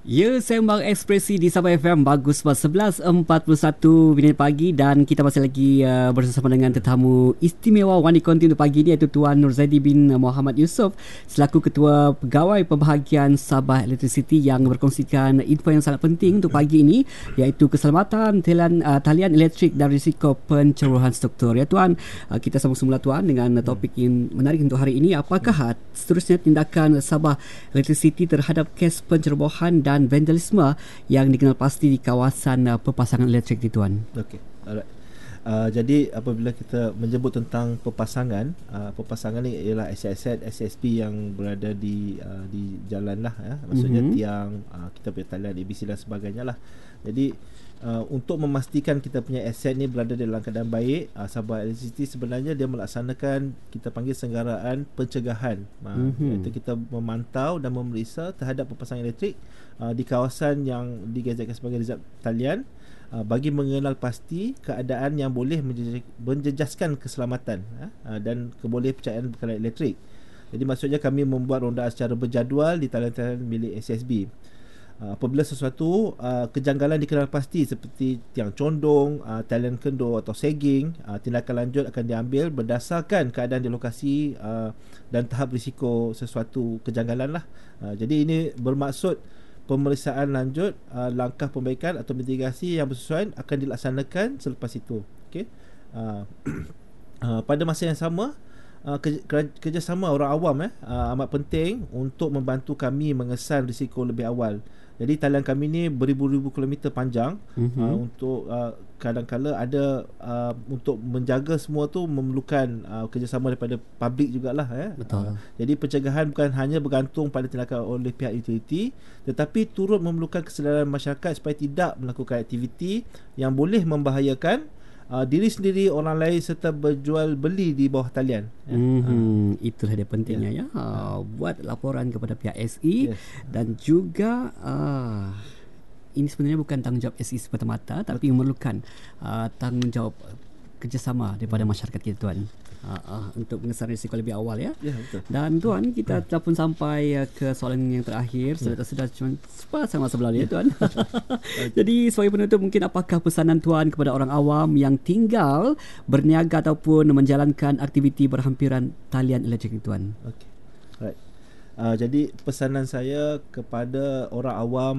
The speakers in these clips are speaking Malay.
Ya, Sembang Ekspresi di Sabah FM bagus pas 11.41 minit pagi dan kita masih lagi bersama dengan tetamu istimewa Wani Konti untuk pagi ini iaitu Tuan Nurzaidi bin Muhammad Yusof selaku Ketua Pegawai Pembahagian Sabah Electricity yang berkongsikan info yang sangat penting untuk pagi ini iaitu keselamatan talian elektrik dan risiko pencerobohan struktur. Ya Tuan, kita sambung semula Tuan dengan topik yang menarik untuk hari ini. Apakah seterusnya tindakan Sabah Electricity terhadap kes pencerobohan dan vandalisme yang dikenal pasti di kawasan pepasangan elektrik di Tuan? Okey, alright. Jadi apabila kita menyebut tentang pepasangan ni ialah aset-aset SSP yang berada di jalan lah, ya. Maksudnya tiang, kita punya talian ABC dan sebagainya lah. Jadi untuk memastikan kita punya aset ni berada dalam keadaan baik, Sabah Electricity sebenarnya dia melaksanakan kita panggil senggaraan pencegahan, iaitu kita memantau dan memeriksa terhadap pepasangan elektrik di kawasan yang digazetkan sebagai rizab talian, bagi mengenal pasti keadaan yang boleh menjejaskan keselamatan dan kebolehpercayaan bekalan elektrik. Jadi maksudnya kami membuat rondaan secara berjadual di talian-talian milik SSB. Apabila sesuatu kejanggalan dikenal pasti seperti tiang condong, talian kendur atau sagging, tindakan lanjut akan diambil berdasarkan keadaan di lokasi dan tahap risiko sesuatu kejanggalan lah. Jadi ini bermaksud pemeriksaan lanjut, langkah perbaikan atau mitigasi yang bersesuaian akan dilaksanakan selepas itu. Okey. Pada masa yang sama, kerjasama orang awam amat penting untuk membantu kami mengesan risiko lebih awal. Jadi talian kami ni beribu-ribu kilometer panjang, untuk kadang-kala ada untuk menjaga semua tu memerlukan kerjasama daripada publik jugalah. Betul. Jadi pencegahan bukan hanya bergantung pada tindakan oleh pihak utiliti, tetapi turut memerlukan kesedaran masyarakat supaya tidak melakukan aktiviti yang boleh membahayakan diri sendiri, orang lain serta berjual beli di bawah talian. Itulah dia pentingnya buat laporan kepada pihak SE. Dan juga ini sebenarnya bukan tanggungjawab SE semata-mata, tapi memerlukan tanggungjawab kerjasama daripada masyarakat kita Tuan, untuk mengesan risiko lebih awal ya. Betul. Dan Tuan, kita telah pun sampai ke soalan yang terakhir. Sudah cuma sepasang masa berlalu ya Tuan. Jadi sebagai penutup, mungkin apakah pesanan Tuan kepada orang awam yang tinggal berniaga ataupun menjalankan aktiviti berhampiran talian elektrik Tuan? Okey. Right. Jadi pesanan saya kepada orang awam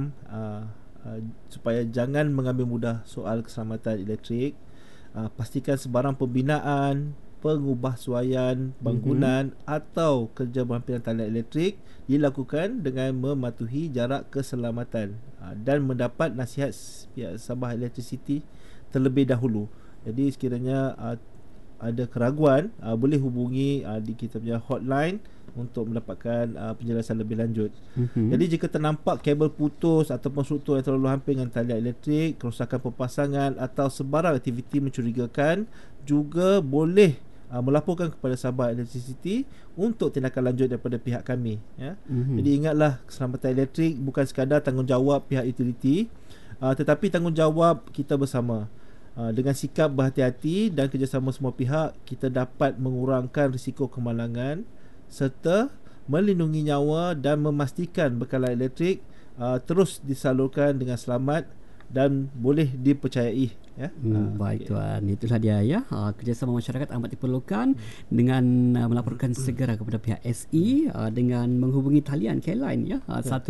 supaya jangan mengambil mudah soal keselamatan elektrik. Pastikan sebarang pembinaan, pengubahsuaian bangunan atau kerja berhampiran talian elektrik dilakukan dengan mematuhi jarak keselamatan dan mendapat nasihat pihak Sabah Electricity terlebih dahulu. Jadi sekiranya ada keraguan, boleh hubungi di kita punya hotline untuk mendapatkan penjelasan lebih lanjut. Jadi jika ternampak kabel putus ataupun struktur yang terlalu hampir dengan talian elektrik, kerosakan pepasangan atau sebarang aktiviti mencurigakan, juga boleh melaporkan kepada Sabah Electricity untuk tindakan lanjut daripada pihak kami, ya. Jadi ingatlah, keselamatan elektrik bukan sekadar tanggungjawab pihak utiliti, tetapi tanggungjawab kita bersama. Dengan sikap berhati-hati dan kerjasama semua pihak, kita dapat mengurangkan risiko kemalangan serta melindungi nyawa dan memastikan bekalan elektrik terus disalurkan dengan selamat dan boleh dipercayai, ya. Baik Tuan, itulah dia ya. Kerjasama masyarakat amat diperlukan dengan melaporkan segera kepada pihak SE dengan menghubungi talian care line ya,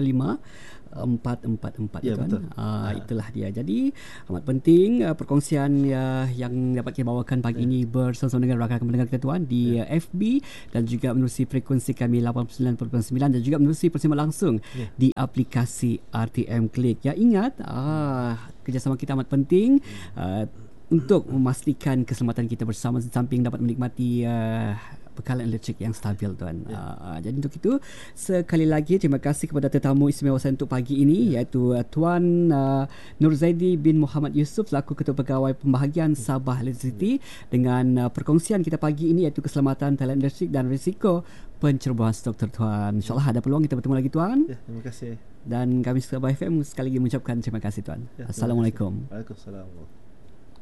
15444 ya, Tuan. betul. Itulah dia. Jadi amat penting perkongsian yang dapat kita bawakan pagi ini bersama dengan rakan pendengar kita Tuan di FB dan juga menerusi frekuensi kami 89.9 dan juga menerusi persiapan langsung di aplikasi RTM Click. Ya, ingat kerjasama kita amat penting untuk memastikan keselamatan kita bersama, di samping dapat menikmati bekalan elektrik yang stabil Tuan. Jadi untuk itu, sekali lagi terima kasih kepada tetamu istimewa saya untuk pagi ini, iaitu Tuan Nurzaidi bin Muhammad Yusof selaku Ketua Pegawai Pembahagian Sabah Electricity dengan perkongsian kita pagi ini iaitu keselamatan talian elektrik dan risiko pencerobohan struktur Tuan. InsyaAllah ada peluang kita bertemu lagi Tuan. Terima kasih. Dan kami Sabah FM sekali lagi mengucapkan terima kasih Tuan. Assalamualaikum. Waalaikumsalam.